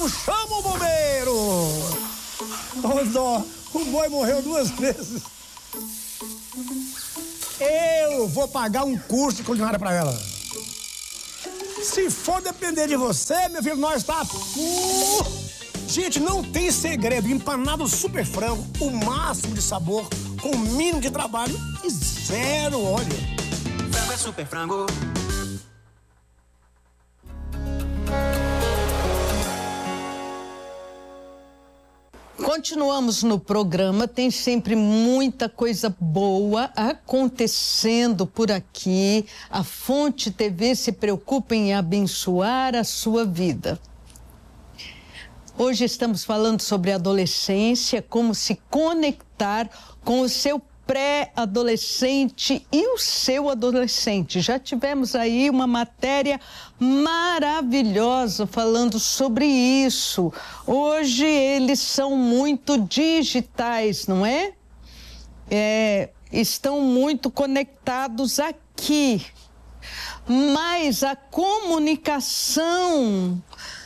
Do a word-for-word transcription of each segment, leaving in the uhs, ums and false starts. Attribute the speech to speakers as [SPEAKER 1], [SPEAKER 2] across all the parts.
[SPEAKER 1] fogo, chama o bombeiro! Oh, dó, o boi morreu duas vezes. Eu vou pagar um curso de culinária pra ela. Se for depender de você, meu filho, nós tá... Uh! Gente, não tem segredo. Empanado super frango, o máximo de sabor, com o mínimo de trabalho e zero óleo.
[SPEAKER 2] Frango é super frango.
[SPEAKER 3] Continuamos no programa, tem sempre muita coisa boa acontecendo por aqui. A Fonte T V se preocupa em abençoar a sua vida. Hoje estamos falando sobre adolescência, como se conectar com o seu pré-adolescente e o seu adolescente. Já tivemos aí uma matéria maravilhosa falando sobre isso. Hoje eles são muito digitais, não é? É, estão muito conectados aqui. Mas a comunicação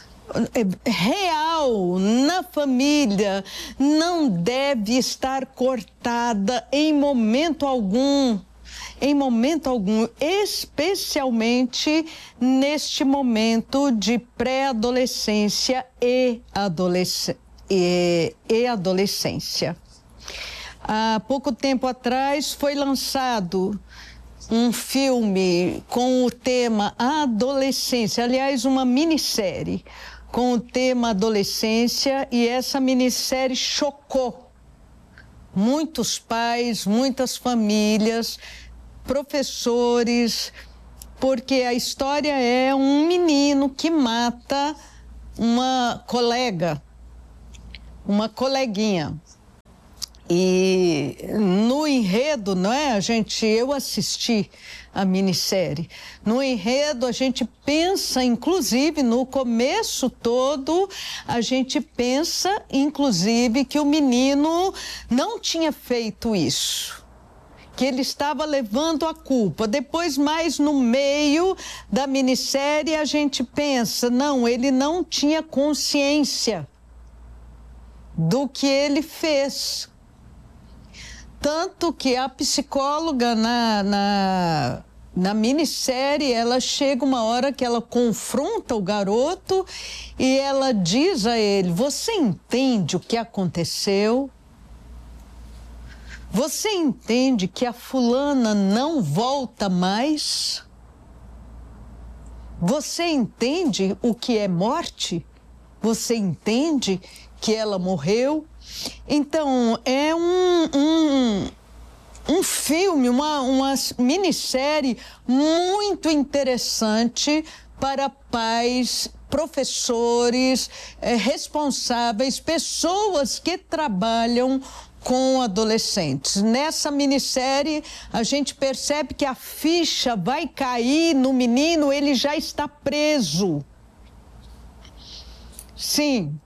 [SPEAKER 3] real na família não deve estar cortada em momento algum, em momento algum, especialmente neste momento de pré-adolescência e, adolesc- e, e adolescência. Há pouco tempo atrás foi lançado um filme com o tema adolescência, aliás, uma minissérie com o tema adolescência, e essa minissérie chocou muitos pais, muitas famílias, professores, porque a história é um menino que mata uma colega, uma coleguinha. E no enredo, não é? A gente, eu assisti a minissérie. No enredo, a gente pensa, inclusive, no começo todo, a gente pensa, inclusive, que o menino não tinha feito isso, que ele estava levando a culpa. Depois, mais no meio da minissérie, a gente pensa, não, ele não tinha consciência do que ele fez. Tanto que a psicóloga na, na, na minissérie, ela chega uma hora que ela confronta o garoto e ela diz a ele, você entende o que aconteceu? Você entende que a fulana não volta mais? Você entende o que é morte? Você entende que ela morreu? Então, é um, um, um filme, uma, uma minissérie muito interessante para pais, professores, eh, responsáveis, pessoas que trabalham com adolescentes. Nessa minissérie, a gente percebe que a ficha vai cair no menino, ele já está preso. Sim.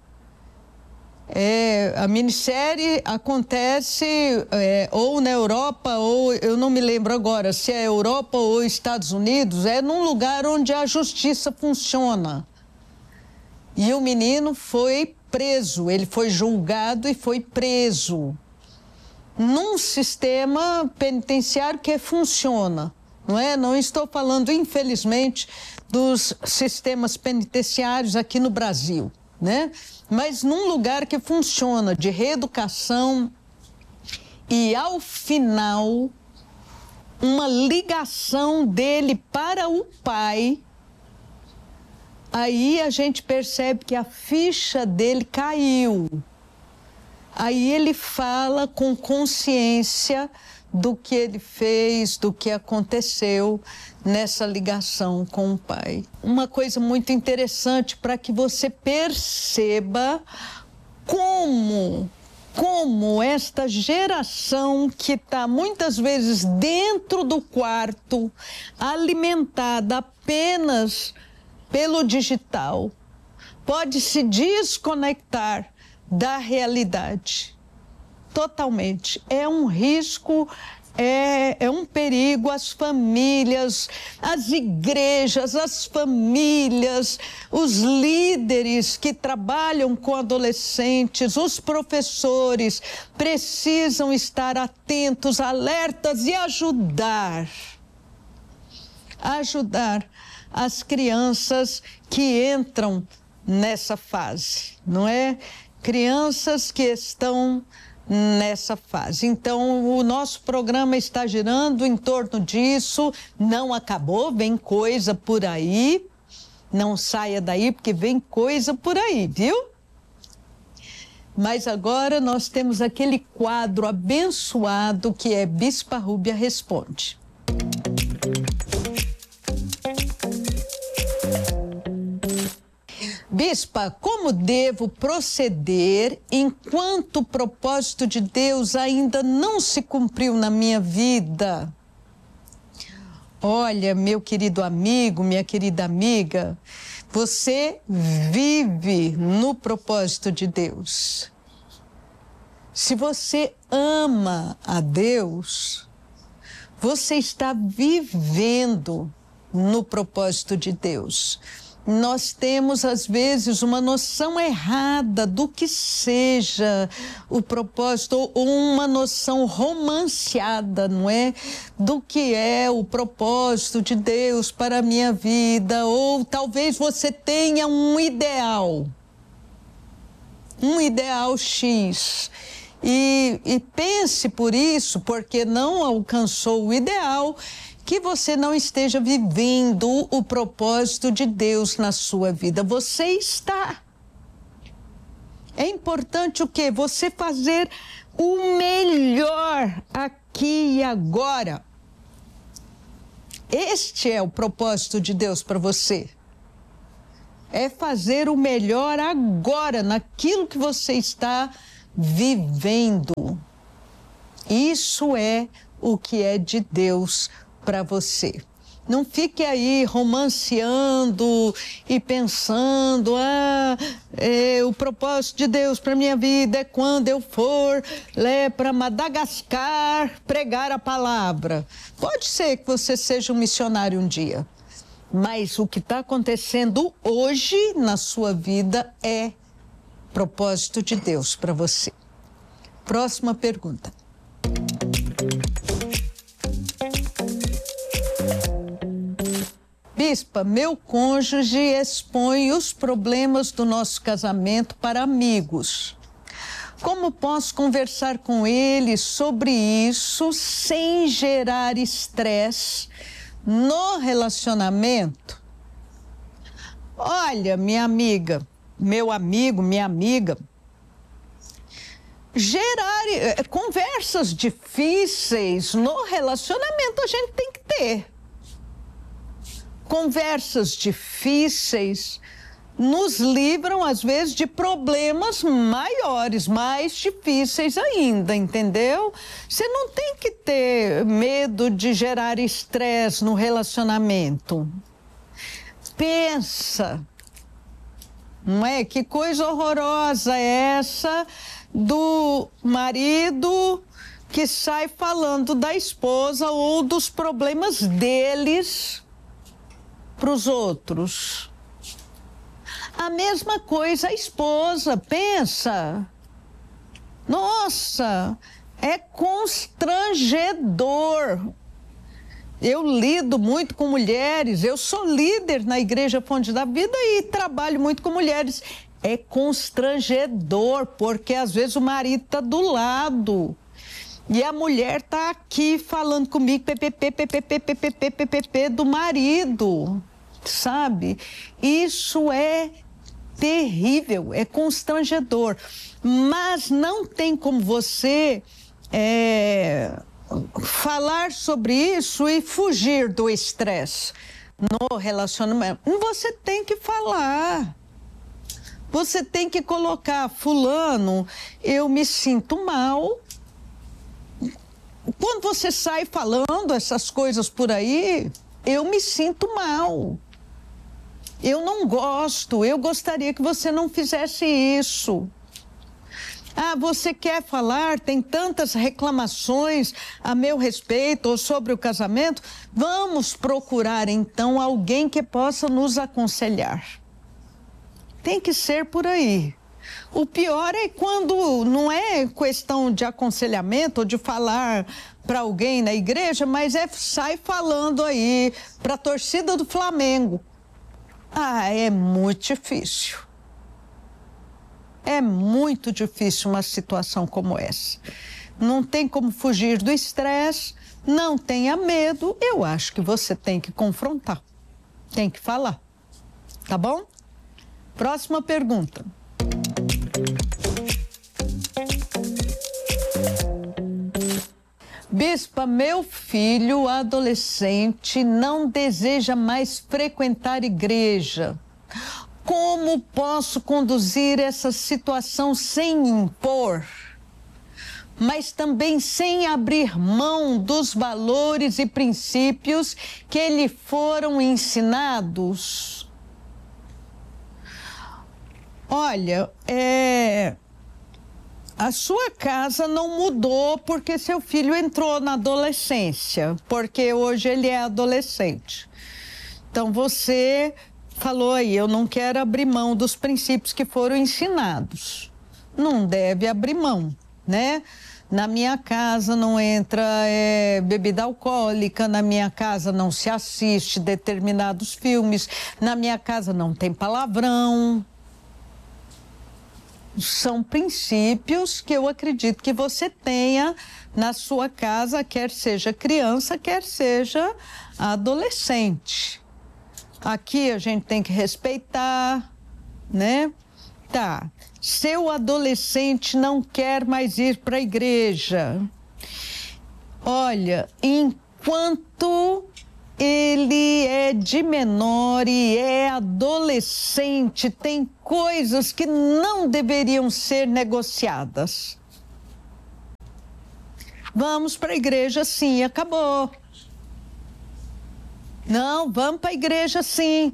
[SPEAKER 3] É, a minissérie acontece é, ou na Europa, ou eu não me lembro agora se é Europa ou Estados Unidos, é num lugar onde a justiça funciona. E o menino foi preso, ele foi julgado e foi preso num sistema penitenciário que funciona, não é? Não estou falando, infelizmente, dos sistemas penitenciários aqui no Brasil, né? Mas num lugar que funciona, de reeducação, e ao final, uma ligação dele para o pai, aí a gente percebe que a ficha dele caiu. Aí ele fala com consciência do que ele fez, do que aconteceu nessa ligação com o pai. Uma coisa muito interessante para que você perceba como, como esta geração que está muitas vezes dentro do quarto, alimentada apenas pelo digital, pode se desconectar da realidade. Totalmente. É um risco é, é um perigo às famílias, às igrejas, às famílias, os líderes que trabalham com adolescentes, os professores precisam estar atentos, alertas e ajudar, ajudar as crianças que entram nessa fase, não é? Crianças que estão nessa fase. Então, o nosso programa está girando em torno disso. Não acabou, vem coisa por aí. Não saia daí, porque vem coisa por aí, viu? Mas agora nós temos aquele quadro abençoado que é Bispa Rúbia Responde. Bispa, como devo proceder enquanto o propósito de Deus ainda não se cumpriu na minha vida? Olha, meu querido amigo, minha querida amiga, você vive no propósito de Deus. Se você ama a Deus, você está vivendo no propósito de Deus. Nós temos, às vezes, uma noção errada do que seja o propósito, ou uma noção romanceada, não é? Do que é o propósito de Deus para a minha vida, ou talvez você tenha um ideal, um ideal X. E, e pense por isso, porque não alcançou o ideal, que você não esteja vivendo o propósito de Deus na sua vida. Você está. É importante o quê? Você fazer o melhor aqui e agora. Este é o propósito de Deus para você. É fazer o melhor agora, naquilo que você está vivendo. Isso é o que é de Deus para você. Não fique aí romanceando e pensando, ah, é, o propósito de Deus para minha vida é quando eu for é, para Madagascar pregar a palavra. Pode ser que você seja um missionário um dia, mas o que está acontecendo hoje na sua vida é propósito de Deus para você. Próxima pergunta. Bispa, meu cônjuge expõe os problemas do nosso casamento para amigos. Como posso conversar com ele sobre isso sem gerar estresse no relacionamento? Olha, minha amiga, meu amigo, minha amiga, gerar eh, conversas difíceis no relacionamento a gente tem que ter. Conversas difíceis nos livram, às vezes, de problemas maiores, mais difíceis ainda, entendeu? Você não tem que ter medo de gerar estresse no relacionamento. Pensa, não é? Que coisa horrorosa é essa do marido que sai falando da esposa ou dos problemas deles para os outros. A mesma coisa a esposa, pensa. Nossa, é constrangedor. Eu lido muito com mulheres, eu sou líder na Igreja Fonte da Vida e trabalho muito com mulheres. É constrangedor, porque às vezes o marido está do lado e a mulher está aqui falando comigo, ppp, ppp, ppp, ppp, do marido. Sabe? Isso é terrível, é constrangedor. Mas não tem como você é, falar sobre isso e fugir do estresse no relacionamento. Você tem que falar. Você tem que colocar, fulano, eu me sinto mal. Quando você sai falando essas coisas por aí, eu me sinto mal. Eu não gosto, eu gostaria que você não fizesse isso. Ah, você quer falar? Tem tantas reclamações a meu respeito ou sobre o casamento? Vamos procurar, então, alguém que possa nos aconselhar. Tem que ser por aí. O pior é quando não é questão de aconselhamento ou de falar para alguém na igreja, mas é sai falando aí para a torcida do Flamengo. Ah, é muito difícil. É muito difícil uma situação como essa. Não tem como fugir do estresse, não tenha medo. Eu acho que você tem que confrontar, tem que falar. Tá bom? Próxima pergunta. Bispa, meu filho adolescente não deseja mais frequentar igreja. Como posso conduzir essa situação sem impor, mas também sem abrir mão dos valores e princípios que lhe foram ensinados? Olha, é... a sua casa não mudou porque seu filho entrou na adolescência, porque hoje ele é adolescente. Então você falou aí, eu não quero abrir mão dos princípios que foram ensinados. Não deve abrir mão, né? Na minha casa não entra é, bebida alcoólica, na minha casa não se assiste determinados filmes, na minha casa não tem palavrão. São princípios que eu acredito que você tenha na sua casa, quer seja criança, quer seja adolescente. Aqui a gente tem que respeitar, né? Tá. Seu adolescente não quer mais ir para a igreja. Olha, enquanto ele é de menor e é adolescente, tem coisas que não deveriam ser negociadas. Vamos para a igreja, sim, acabou. Não, vamos para a igreja, sim.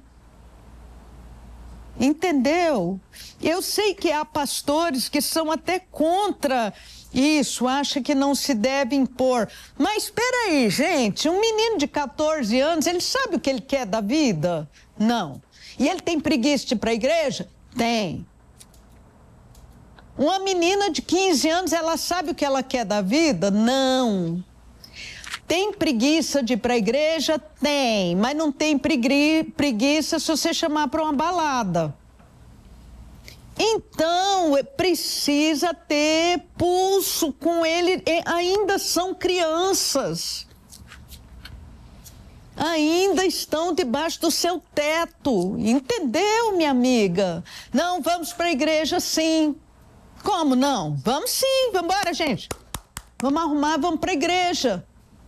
[SPEAKER 3] Entendeu? Eu sei que há pastores que são até contra isso, acham que não se deve impor. Mas espera aí, gente, um menino de quatorze anos, ele sabe o que ele quer da vida? Não. E ele tem preguiça de ir para a igreja? Tem. Uma menina de quinze anos, ela sabe o que ela quer da vida? Não. Tem preguiça de ir para a igreja? Tem, mas não tem pregui, preguiça se você chamar para uma balada. Então, precisa ter pulso com ele, ainda são crianças. Ainda estão debaixo do seu teto, entendeu, minha amiga? Não, vamos para a igreja, sim. Como não? Vamos sim, vamos embora, gente. Vamos arrumar, vamos para a igreja.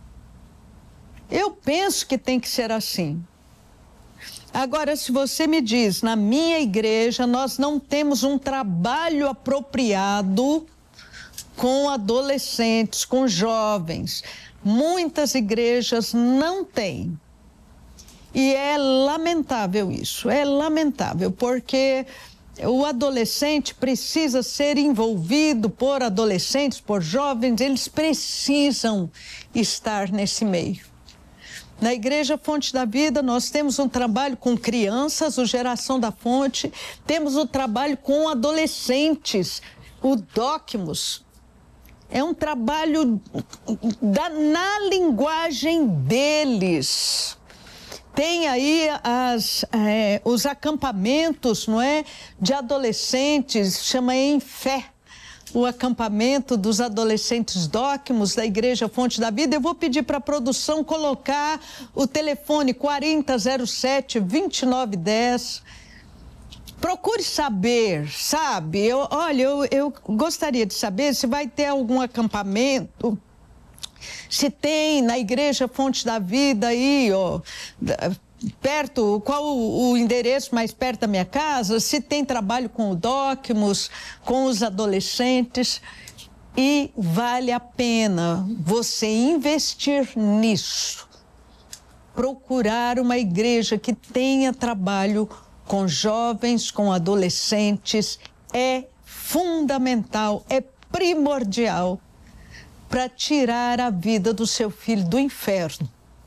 [SPEAKER 3] Eu penso que tem que ser assim. Agora, se você me diz, na minha igreja, nós não temos um trabalho apropriado com adolescentes, com jovens. Muitas igrejas não têm. E é lamentável isso, é lamentável, porque o adolescente precisa ser envolvido por adolescentes, por jovens, eles precisam estar nesse meio. Na Igreja Fonte da Vida, nós temos um trabalho com crianças, o Geração da Fonte, temos um trabalho com adolescentes, o Docmus. É um trabalho da, na linguagem deles. Tem aí as, é, os acampamentos, não é, de adolescentes, chama Em Fé. O acampamento dos adolescentes Docmus da Igreja Fonte da Vida. Eu vou pedir para a produção colocar o telefone quarenta zero sete, vinte e nove dez. Procure saber, sabe? Eu, olha, eu, eu gostaria de saber se vai ter algum acampamento, se tem na Igreja Fonte da Vida aí, ó, perto, qual o, o endereço mais perto da minha casa, se tem trabalho com o Docmus, com os adolescentes, e vale a pena você investir nisso. Procurar uma igreja que tenha trabalho com jovens, com adolescentes, é fundamental, é primordial para tirar a vida do seu filho do inferno.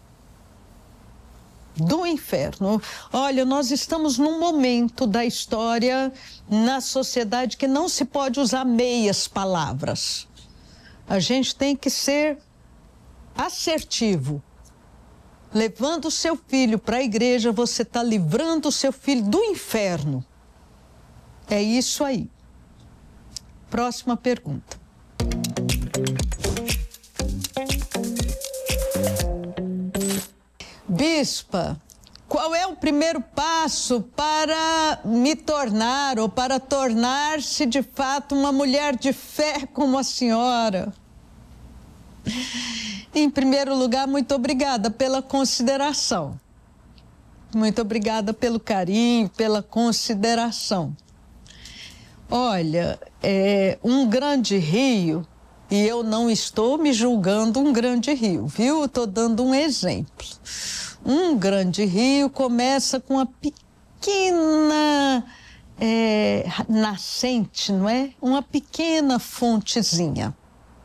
[SPEAKER 3] Do inferno. Olha, nós estamos num momento da história na sociedade que não se pode usar meias palavras. A gente tem que ser assertivo. Levando o seu filho para a igreja, você está livrando o seu filho do inferno. É isso aí. Próxima pergunta. Bispa, qual é o primeiro passo para me tornar ou para tornar-se de fato uma mulher de fé como a senhora? Em primeiro lugar, muito obrigada pela consideração. Muito obrigada pelo carinho, pela consideração. Olha, é um grande rio, e eu não estou me julgando um grande rio, viu? Estou dando um exemplo. Um grande rio começa com uma pequena é, nascente, não é? Uma pequena fontezinha.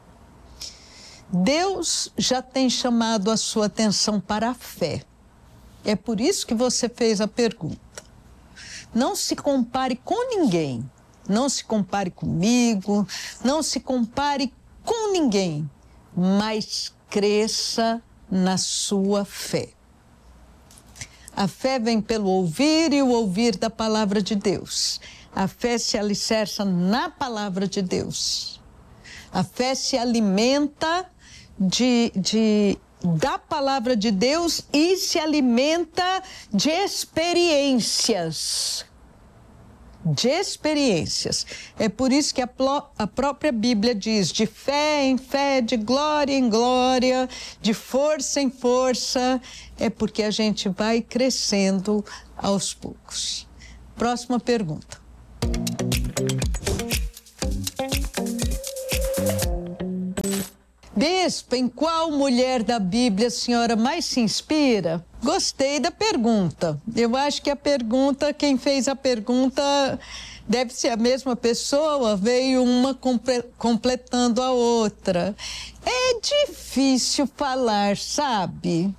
[SPEAKER 3] Deus já tem chamado a sua atenção para a fé. É por isso que você fez a pergunta. Não se compare com ninguém. Não se compare comigo. Não se compare com ninguém. Mas cresça na sua fé. A fé vem pelo ouvir e o ouvir da palavra de Deus. A fé se alicerça na palavra de Deus. A fé se alimenta de, de, da palavra de Deus e se alimenta de experiências. De experiências. É por isso que a, a própria Bíblia diz: de fé em fé, de glória em glória, de força em força. É porque a gente vai crescendo aos poucos. Próxima pergunta. Bispo, em qual mulher da Bíblia a senhora mais se inspira? Gostei da pergunta. Eu acho que a pergunta, quem fez a pergunta deve ser a mesma pessoa, veio uma comple- completando a outra. É difícil falar, sabe?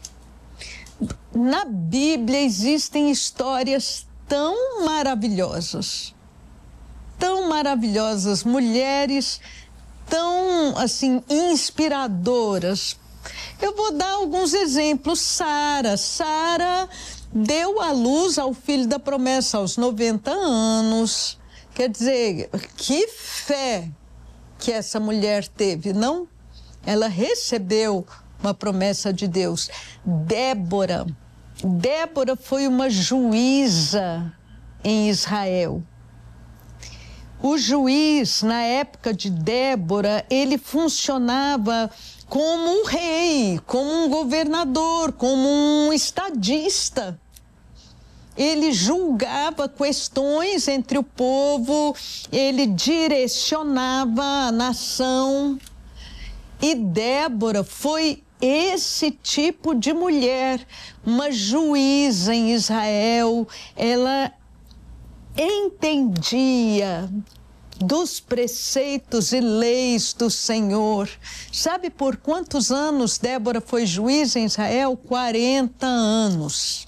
[SPEAKER 3] Na Bíblia existem histórias tão maravilhosas, tão maravilhosas, mulheres tão, assim, inspiradoras. Eu vou dar alguns exemplos. Sara. Sara deu à luz ao filho da promessa aos noventa anos. Quer dizer, que fé que essa mulher teve, não? Ela recebeu uma promessa de Deus. Débora. Débora foi uma juíza em Israel. O juiz, na época de Débora, ele funcionava como um rei, como um governador, como um estadista. Ele julgava questões entre o povo, ele direcionava a nação. E Débora foi esse tipo de mulher, uma juíza em Israel. Ela entendia dos preceitos e leis do Senhor. Sabe por quantos anos Débora foi juíza em Israel? quarenta anos.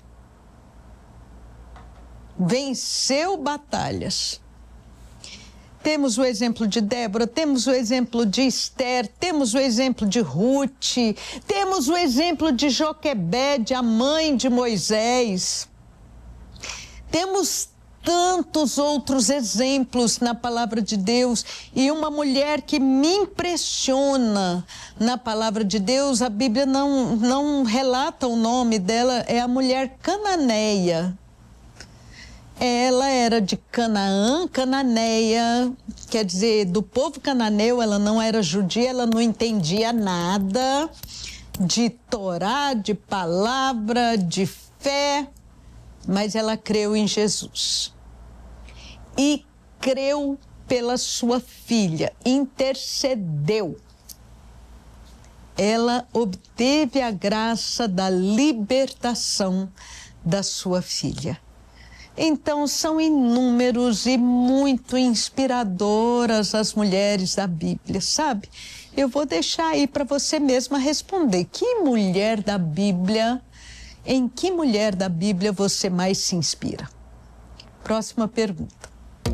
[SPEAKER 3] Venceu batalhas. Temos o exemplo de Débora, temos o exemplo de Esther, temos o exemplo de Ruth, temos o exemplo de Joquebede, a mãe de Moisés. Temos tantos outros exemplos na palavra de Deus, e uma mulher que me impressiona na palavra de Deus, a Bíblia não, não relata o nome dela, é a mulher cananeia. Ela era de Canaã, cananeia, quer dizer, do povo cananeu. Ela não era judia, ela não entendia nada de Torá, de palavra, de fé, mas ela creu em Jesus. E creu pela sua filha, intercedeu. Ela obteve a graça da libertação da sua filha. Então, são inúmeros e muito inspiradoras as mulheres da Bíblia, sabe? Eu vou deixar aí para você mesma responder. Que mulher da Bíblia, em que mulher da Bíblia você mais se inspira? Próxima pergunta.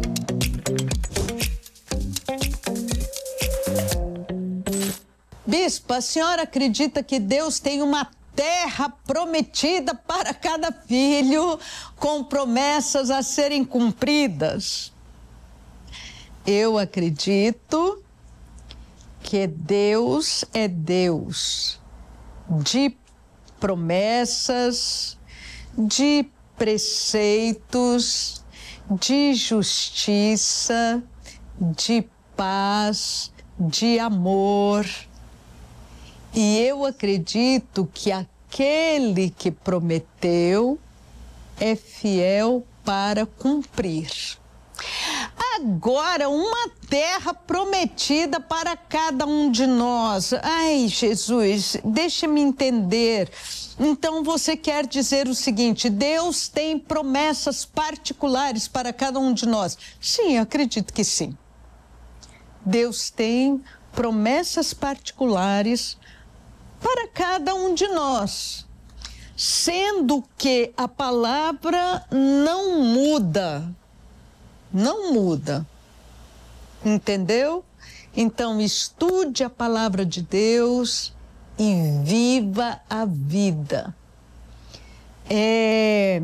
[SPEAKER 3] Bispa, a senhora acredita que Deus tem uma terra prometida para cada filho, com promessas a serem cumpridas? Eu acredito que Deus é Deus de promessas, de preceitos, de justiça, de paz, de amor. E eu acredito que aquele que prometeu é fiel para cumprir. Agora, uma terra prometida para cada um de nós. Ai, Jesus, deixa-me entender. Então, você quer dizer o seguinte: Deus tem promessas particulares para cada um de nós? Sim, acredito que sim. Deus tem promessas particulares para cada um de nós, sendo que a palavra não muda, não muda, entendeu? Então, estude a palavra de Deus e viva a vida. É...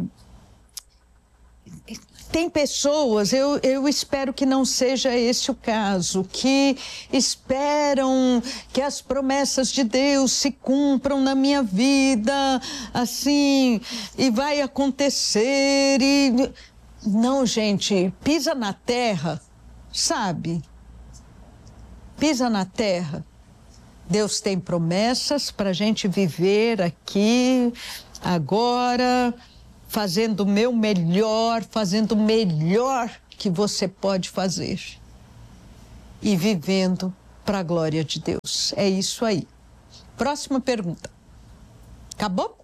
[SPEAKER 3] Tem pessoas, eu, eu espero que não seja esse o caso, que esperam que as promessas de Deus se cumpram na minha vida, assim, e vai acontecer, e... Não, gente, pisa na terra, sabe? Pisa na terra. Deus tem promessas para a gente viver aqui, agora, fazendo o meu melhor, fazendo o melhor que você pode fazer. E vivendo para a glória de Deus. É isso aí. Próxima pergunta. Acabou?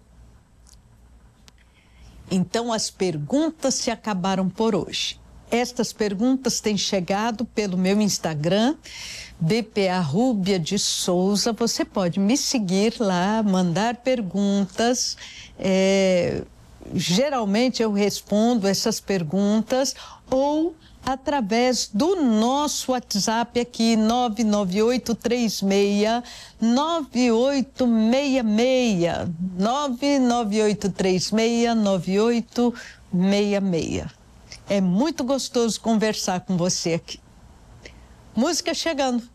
[SPEAKER 3] Então, as perguntas se acabaram por hoje. Estas perguntas têm chegado pelo meu Instagram, B P A Rúbia de Souza. Você pode me seguir lá, mandar perguntas. É, geralmente eu respondo essas perguntas ou através do nosso WhatsApp aqui, nove nove oito três seis nove oito seis seis, nove nove oito três seis nove oito seis seis. É muito gostoso conversar com você aqui. Música chegando.